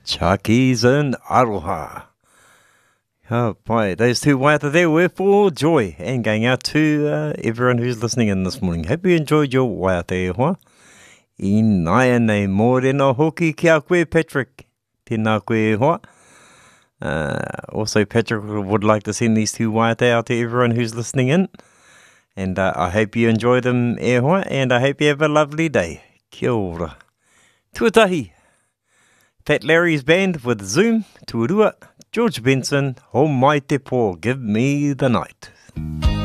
Chucky's and Aroha. Oh, boy, those two waiata there were for joy and going out to everyone who's listening in this morning. Hope you enjoyed your waiata e hoa. I nai nei mōrena hoki ki a koe, Patrick. Tēnā koe e hoa. Also, Patrick would like to send these two waiata out to everyone who's listening in. And I hope you enjoy them e hoa, and I hope you have a lovely day. Kia ora. Tuatahi. Fat Larry's band with Zoom, Tuarua, George Benson, Ho Mai Te Po, Give Me the Night.